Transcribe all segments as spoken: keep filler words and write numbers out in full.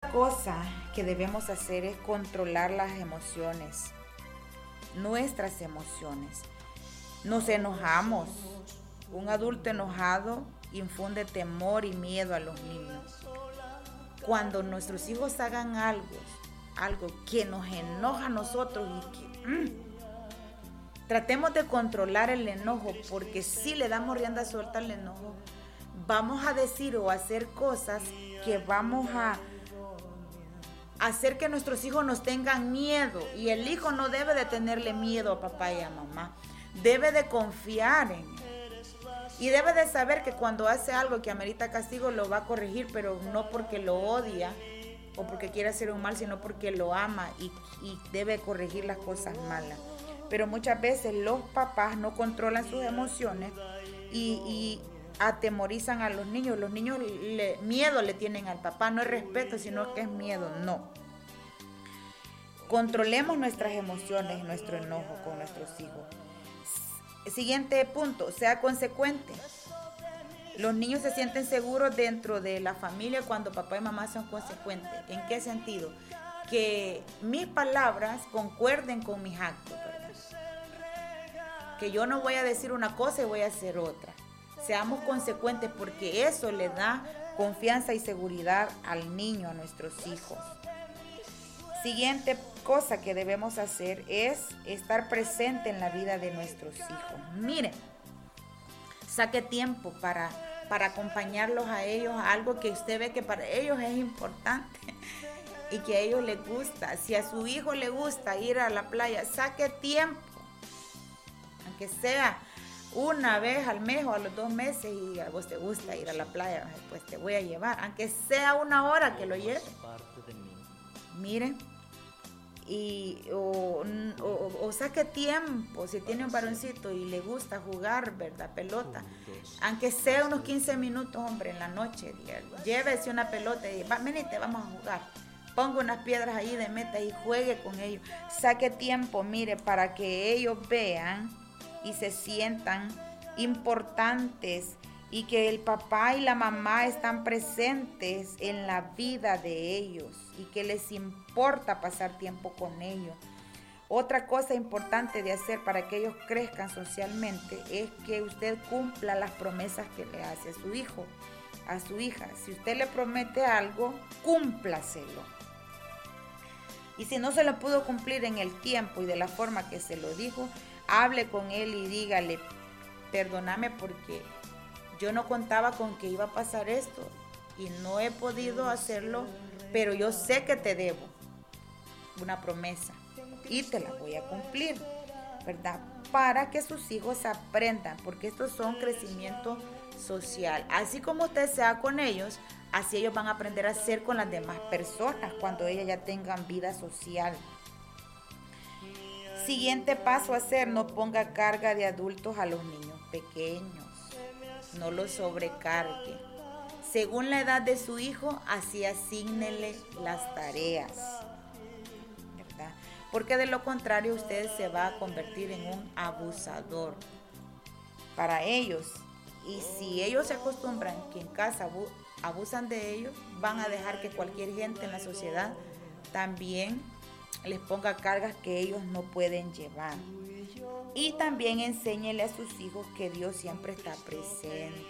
cosa que debemos hacer es controlar las emociones, nuestras emociones. Nos enojamos. Un adulto enojado infunde temor y miedo a los niños. Cuando nuestros hijos hagan algo, algo que nos enoja a nosotros y que mmm, tratemos de controlar el enojo, porque si le damos rienda suelta al enojo, vamos a decir o hacer cosas que vamos a hacer que nuestros hijos nos tengan miedo. Y el hijo no debe de tenerle miedo a papá y a mamá, debe de confiar en él. Y debe de saber que cuando hace algo que amerita castigo lo va a corregir, pero no porque lo odia o porque quiere hacer un mal, sino porque lo ama y, y debe corregir las cosas malas. Pero muchas veces los papás no controlan sus emociones y, y atemorizan a los niños. Los niños le, miedo le tienen al papá, no es respeto, sino que es miedo. No. Controlemos nuestras emociones, nuestro enojo con nuestros hijos. Siguiente punto, sea consecuente. Los niños se sienten seguros dentro de la familia cuando papá y mamá son consecuentes. ¿En qué sentido? Que mis palabras concuerden con mis actos, ¿verdad? Que yo no voy a decir una cosa y voy a hacer otra. Seamos consecuentes, porque eso le da confianza y seguridad al niño, a nuestros hijos. Siguiente cosa que debemos hacer es estar presente en la vida de nuestros hijos. Miren, saque tiempo para, para acompañarlos a ellos a algo que usted ve que para ellos es importante y que a ellos les gusta. Si a su hijo le gusta ir a la playa, saque tiempo, aunque sea una vez al mes o a los dos meses, y a vos te gusta ir a la playa, pues te voy a llevar, aunque sea una hora que lo lleve. Miren, y, o, o, o saque tiempo, si tiene un varoncito y le gusta jugar, ¿verdad? Pelota, aunque sea unos quince minutos, hombre, en la noche, dígale, llévese una pelota y va, venite, vamos a jugar. Ponga unas piedras ahí de meta y juegue con ellos. Saque tiempo, mire, para que ellos vean y se sientan importantes y que el papá y la mamá están presentes en la vida de ellos y que les importa pasar tiempo con ellos. Otra cosa importante de hacer para que ellos crezcan socialmente es que usted cumpla las promesas que le hace a su hijo, a su hija. Si usted le promete algo, cúmplaselo. Y si no se lo pudo cumplir en el tiempo y de la forma que se lo dijo, hable con él y dígale, perdóname porque yo no contaba con que iba a pasar esto y no he podido hacerlo, pero yo sé que te debo una promesa y te la voy a cumplir, ¿verdad? Para que sus hijos aprendan, porque estos son crecimiento social. Así como usted sea con ellos, así ellos van a aprender a ser con las demás personas cuando ellas ya tengan vida social. Siguiente paso a hacer, no ponga carga de adultos a los niños pequeños. No lo sobrecargue. Según la edad de su hijo, así asígnele las tareas, ¿verdad? Porque de lo contrario usted se va a convertir en un abusador para ellos. Y si ellos se acostumbran que en casa abusan de ellos, van a dejar que cualquier gente en la sociedad también les ponga cargas que ellos no pueden llevar. Y también enséñele a sus hijos que Dios siempre está presente.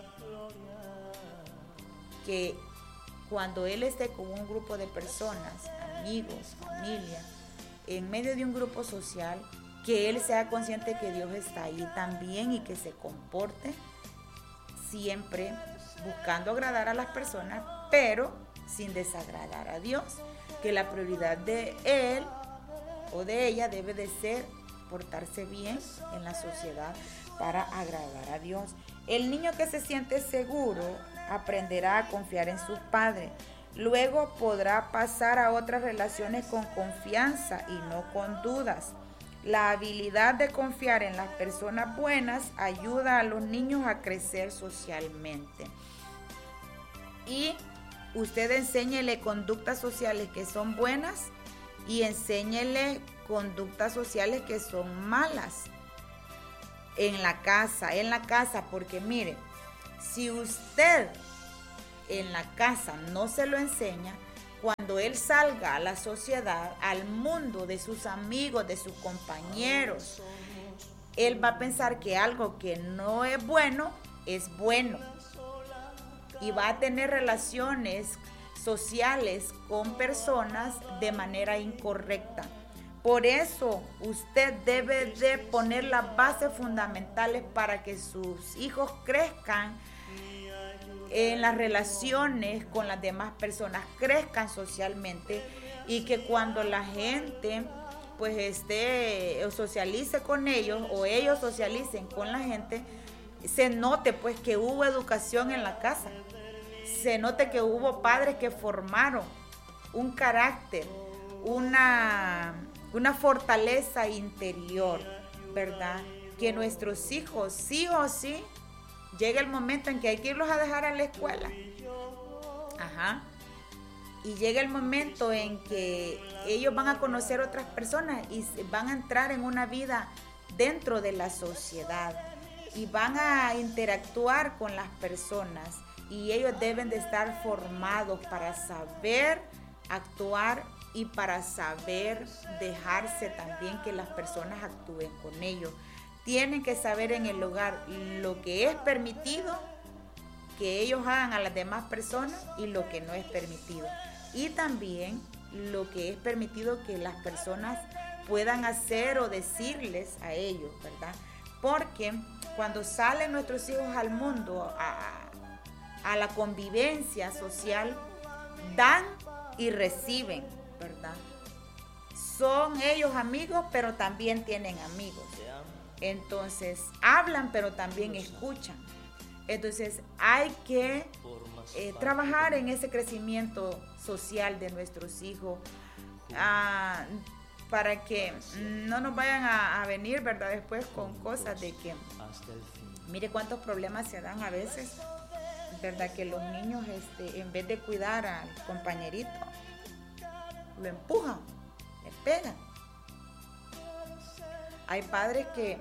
Que cuando Él esté con un grupo de personas, amigos, familia, en medio de un grupo social, que Él sea consciente que Dios está ahí también y que se comporte siempre buscando agradar a las personas, pero sin desagradar a Dios. Que la prioridad de Él o de ella debe de ser portarse bien en la sociedad para agradar a Dios. El niño que se siente seguro aprenderá a confiar en sus padres. Luego podrá pasar a otras relaciones con confianza y no con dudas. La habilidad de confiar en las personas buenas ayuda a los niños a crecer socialmente. Y usted enséñele conductas sociales que son buenas y enséñele conductas sociales que son malas en la casa, en la casa, porque mire, si usted en la casa no se lo enseña, cuando él salga a la sociedad, al mundo de sus amigos, de sus compañeros, él va a pensar que algo que no es bueno, es bueno. Y va a tener relaciones sociales con personas de manera incorrecta. Por eso usted debe de poner las bases fundamentales para que sus hijos crezcan en las relaciones con las demás personas, crezcan socialmente, y que cuando la gente pues esté o socialice con ellos o ellos socialicen con la gente, se note pues que hubo educación en la casa, se note que hubo padres que formaron un carácter, una, una fortaleza interior, ¿verdad? Que nuestros hijos sí o sí llega el momento en que hay que irlos a dejar a la escuela. Ajá. Y llega el momento en que ellos van a conocer otras personas y van a entrar en una vida dentro de la sociedad y van a interactuar con las personas, y ellos deben de estar formados para saber actuar y para saber dejarse también que las personas actúen con ellos. Tienen que saber en el hogar lo que es permitido que ellos hagan a las demás personas y lo que no es permitido. Y también lo que es permitido que las personas puedan hacer o decirles a ellos, ¿verdad? Porque cuando salen nuestros hijos al mundo, a, a la convivencia social, dan y reciben, ¿verdad? Son ellos amigos, pero también tienen amigos. Entonces, hablan, pero también escuchan. Entonces, hay que eh, trabajar en ese crecimiento social de nuestros hijos, ah, para que no nos vayan a, a venir, ¿verdad? Después con cosas de que, mire cuántos problemas se dan a veces, ¿verdad? Que los niños, este, en vez de cuidar al compañerito, lo empujan, le pegan. Hay padres que,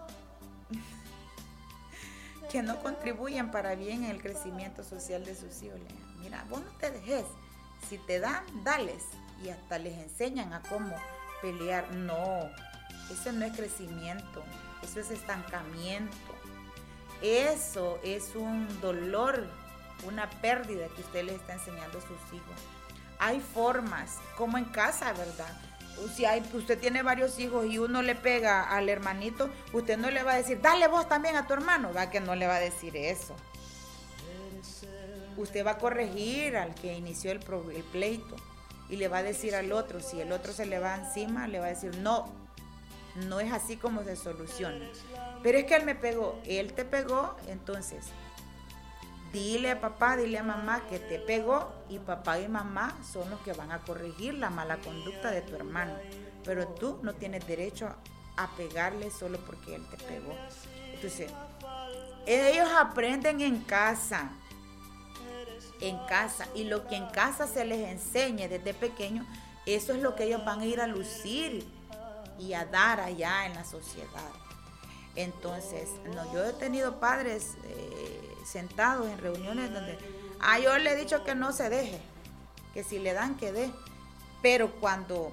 que no contribuyen para bien en el crecimiento social de sus hijos. Mira, vos no te dejes. Si te dan, dales. Y hasta les enseñan a cómo pelear. No, eso no es crecimiento. Eso es estancamiento. Eso es un dolor, una pérdida que usted les está enseñando a sus hijos. Hay formas, como en casa, ¿verdad? Si hay, usted tiene varios hijos y uno le pega al hermanito, usted no le va a decir, dale vos también a tu hermano, ¿verdad? Que no le va a decir eso. Usted va a corregir al que inició el, pro, el pleito y le va a decir al otro, si el otro se le va encima, le va a decir, no, no es así como se soluciona. Pero es que él me pegó, él te pegó, entonces dile a papá, dile a mamá que te pegó, y papá y mamá son los que van a corregir la mala conducta de tu hermano. Pero tú no tienes derecho a pegarle solo porque él te pegó. Entonces, ellos aprenden en casa, en casa, y lo que en casa se les enseñe desde pequeño, eso es lo que ellos van a ir a lucir y a dar allá en la sociedad. Entonces, no, yo he tenido padres eh, sentados en reuniones donde, ah, yo le he dicho que no se deje, que si le dan, que dé. Pero cuando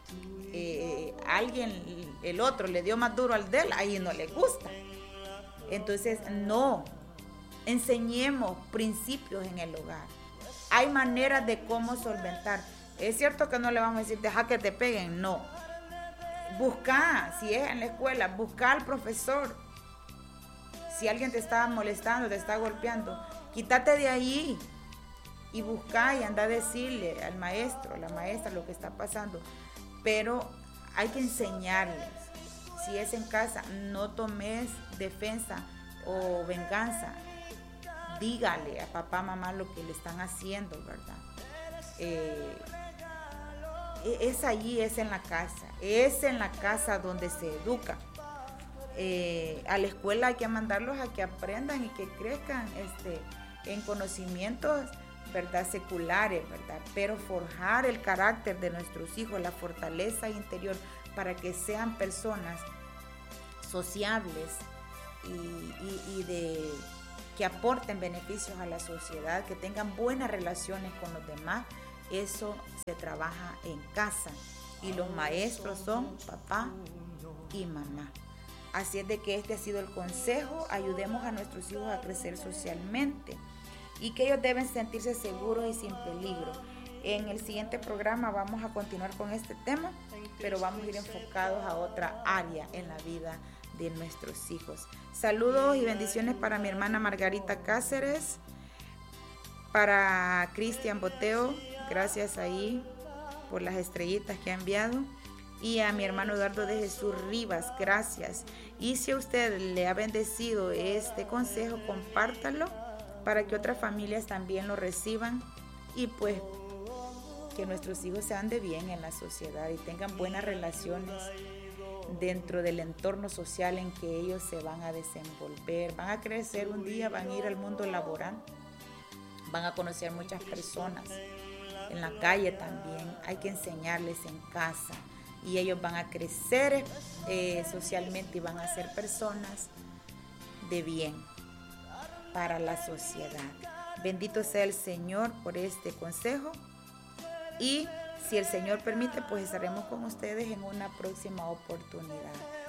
eh, alguien, el otro, le dio más duro al de él, ahí no le gusta. Entonces, no, enseñemos principios en el hogar. Hay maneras de cómo solventar. Es cierto que no le vamos a decir, deja que te peguen, no. Busca, si es en la escuela, busca al profesor. Si alguien te está molestando, te está golpeando, quítate de ahí y busca y anda a decirle al maestro, a la maestra lo que está pasando. Pero hay que enseñarles. Si es en casa, no tomes defensa o venganza. Dígale a papá, mamá lo que le están haciendo, ¿verdad? Eh, es allí, es en la casa, es en la casa donde se educa. Eh, a la escuela hay que mandarlos a que aprendan y que crezcan este, en conocimientos, ¿verdad? Seculares, ¿verdad? Pero forjar el carácter de nuestros hijos, la fortaleza interior, para que sean personas sociables y, y, y de, que aporten beneficios a la sociedad, que tengan buenas relaciones con los demás. eso se trabaja en casa y los maestros son papá y mamá. Así es de que este ha sido el consejo. Ayudemos a nuestros hijos a crecer socialmente y que ellos deben sentirse seguros y sin peligro. En el siguiente programa vamos a continuar con este tema, pero vamos a ir enfocados a otra área en la vida de nuestros hijos. Saludos y bendiciones para mi hermana Margarita Cáceres, para Cristian Boteo, gracias ahí por las estrellitas que ha enviado, y a mi hermano Eduardo de Jesús Rivas, gracias. Y si a usted le ha bendecido este consejo, compártalo para que otras familias también lo reciban y pues que nuestros hijos sean de bien en la sociedad y tengan buenas relaciones dentro del entorno social en que ellos se van a desenvolver, van a crecer un día, van a ir al mundo laboral, van a conocer muchas personas en la calle también. Hay que enseñarles en casa y ellos van a crecer eh, socialmente y van a ser personas de bien para la sociedad. Bendito sea el Señor por este consejo y si el Señor permite, pues estaremos con ustedes en una próxima oportunidad.